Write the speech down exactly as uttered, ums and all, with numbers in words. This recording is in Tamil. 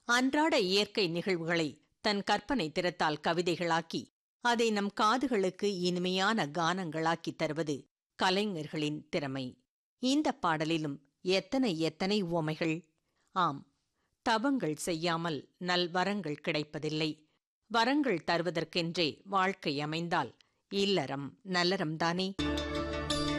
அன்றாட இயற்கை நிகழ்வுகளை தன் கற்பனை திறத்தால் கவிதைகளாக்கி அதை நம் காதுகளுக்கு இனிமையான கானங்களாக்கி தருவது கலைஞர்களின் திறமை. இந்த பாடலிலும் எத்தனை எத்தனை உவமைகள்! ஆம், தவங்கள் செய்யாமல் நல் வரங்கள் கிடைப்பதில்லை. வரங்கள் தருவதற்கென்றே வாழ்க்கை அமைந்தால் இல்லறம் நல்லறம்தானே.